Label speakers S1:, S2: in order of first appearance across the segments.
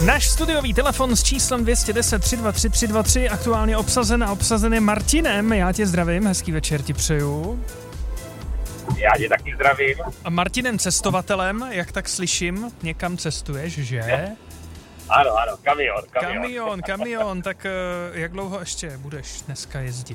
S1: Náš studiový telefon s číslem 210 323 323 aktuálně obsazen je Martinem. Já tě zdravím, hezký večer ti přeju.
S2: Já tě taky zdravím.
S1: A Martinem cestovatelem, jak tak slyším, někam cestuješ, že?
S2: Ano,
S1: Kamion, tak jak dlouho ještě budeš dneska jezdit?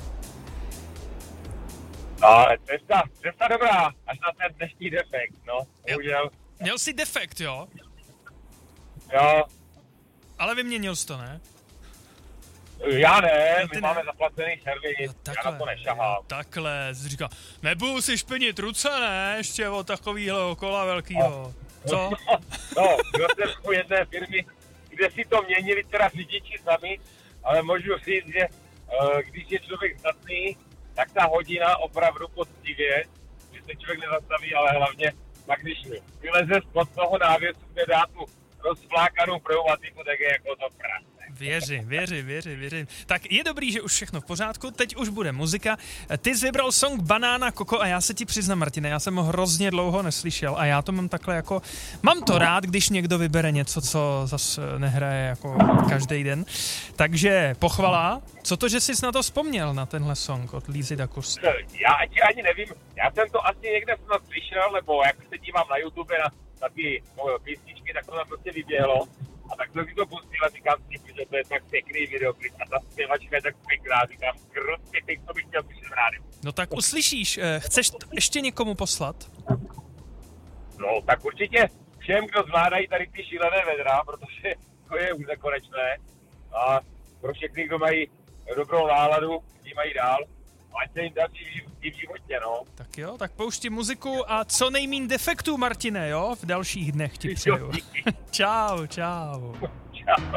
S2: No, cesta dobrá, až na ten dnešní defekt, no, bohužel.
S1: Měl jsi defekt, jo?
S2: Jo.
S1: Ale vyměnil jsi to, ne?
S2: Já ne,
S1: No,
S2: my máme zaplacený servis, já na to nešahám.
S1: Takhle, jsi říkal, nebudu si špinit ruce, ne, ještě od takovýhle kola velkýho. Co?
S2: No, byl jsem u jedné firmy, kde si to měnili teda řidiči sami, ale můžu říct, že když je člověk zdatný, tak ta hodina opravdu poctivě, že se člověk nezastaví, ale hlavně tak když vyleze spod toho návěsu, kde dá tu rozflákanou pneumatiku, tak je jako to krásné.
S1: Věřím. Tak je dobrý, že už všechno v pořádku, teď už bude muzika. Ty jsi vybral song Banana Koko a já se ti přiznám, Martine, já jsem ho hrozně dlouho neslyšel a já to mám takhle jako, mám to rád, když někdo vybere něco, co zase nehraje jako každý den. Takže pochvala, co to, že jsi na to vzpomněl, na tenhle song od Lízy Dakus?
S2: Já ani nevím, já jsem to asi někde snad slyšel, nebo jak se dívám na YouTube na ty písničky, tak to tam prostě vyběhlo. A tak jsem si to pustil a říkám si, že to je tak pěkný videoklip a ta zpěvačka je tak pěkná, říkám, krutně pěkný, to bych chtěl slyšet v rádiu.
S1: No tak uslyšíš, chceš to ještě někomu poslat?
S2: No tak určitě všem, kdo zvládají tady ty šílené vedra, protože to je už nekonečné. A pro všechny, kdo mají dobrou náladu, ti mají dál, ať se jim daří v životě, no.
S1: Tak jo, tak pouštím muziku a co nejmín defektů, Martine, jo? V dalších dnech ti přeju. Čau.
S2: Čau.